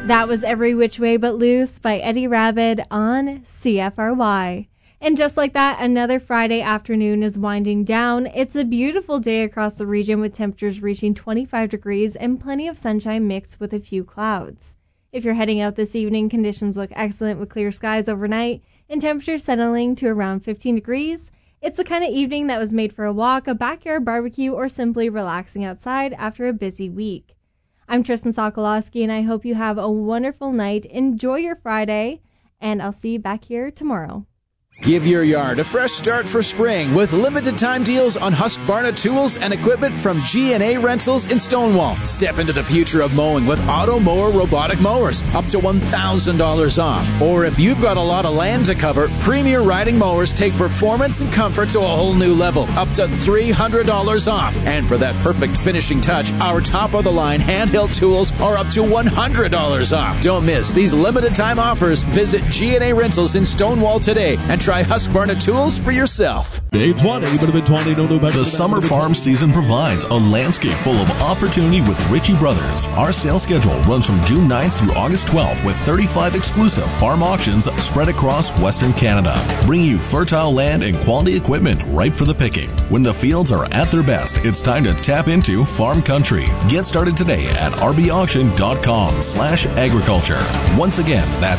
That was Every Which Way But Loose by Eddie Rabbitt on CFRY. And just like that, another Friday afternoon is winding down. It's a beautiful day across the region with temperatures reaching 25 degrees and plenty of sunshine mixed with a few clouds. If you're heading out this evening, conditions look excellent with clear skies overnight and temperatures settling to around 15 degrees. It's the kind of evening that was made for a walk, a backyard barbecue, or simply relaxing outside after a busy week. I'm Tristan Sokolowski, and I hope you have a wonderful night. Enjoy your Friday, and I'll see you back here tomorrow. Give your yard a fresh start for spring with limited time deals on Husqvarna tools and equipment from G&A Rentals in Stonewall. Step into the future of mowing with Auto Mower robotic mowers, up to $1,000 off. Or if you've got a lot of land to cover, Premier Riding Mowers take performance and comfort to a whole new level, up to $300 off. And for that perfect finishing touch, our top-of-the-line handheld tools are up to $100 off. Don't miss these limited time offers. Visit G&A Rentals in Stonewall today and try Husqvarna tools for yourself. The summer farm season provides a landscape full of opportunity with Ritchie Brothers. Our sales schedule runs from June 9th through August 12th with 35 exclusive farm auctions spread across Western Canada, bringing you fertile land and quality equipment right for the picking. When the fields are at their best, it's time to tap into farm country. Get started today at rbauction.com/agriculture. Once again, that's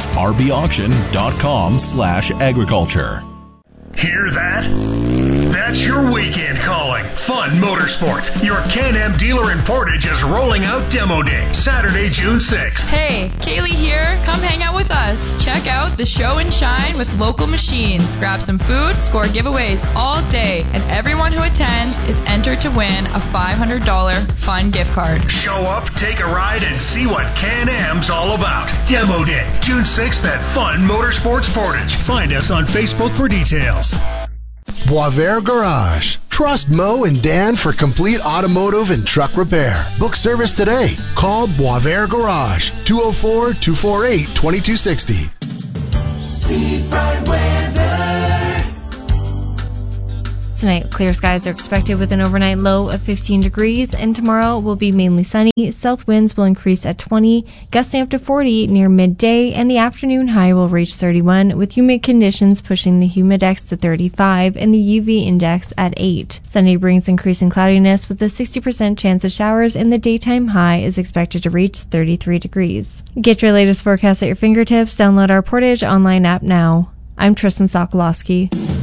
rbauction.com/agriculture. Hear that? That's your weekend calling. Fun Motorsports. Your Can-Am dealer in Portage is rolling out Demo Day, Saturday, June 6th. Hey, Kaylee here. Come hang out with us. Check out the show and shine with local machines. Grab some food, score giveaways all day, and everyone who attends is entered to win a $500 fun gift card. Show up, take a ride, and see what Can-Am's all about. Demo Day, June 6th at Fun Motorsports Portage. Find us on Facebook for details. Boisvert Garage. Trust Mo and Dan for complete automotive and truck repair. Book service today. Call Boisvert Garage, 204-248-2260. Seafront weather. Tonight, clear skies are expected with an overnight low of 15 degrees, and tomorrow will be mainly sunny. South winds will increase at 20, gusting up to 40 near midday, and the afternoon high will reach 31, with humid conditions pushing the humidex to 35 and the UV index at 8. Sunday brings increasing cloudiness with a 60% chance of showers, and the daytime high is expected to reach 33 degrees. Get your latest forecast at your fingertips. Download our Portage online app now. I'm Tristan Sokolowski.